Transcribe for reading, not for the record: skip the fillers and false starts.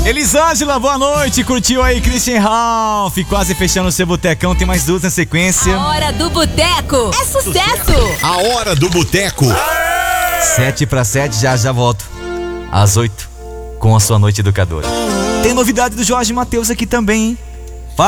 Elisângela, boa noite. Curtiu aí Christian Ralph? Quase fechando o seu botecão. Tem mais duas na sequência. A Hora do Boteco é sucesso. A Hora do Boteco. 7:07, já volto. Às 8, com a sua noite educadora. Tem novidade do Jorge Mateus aqui também, hein?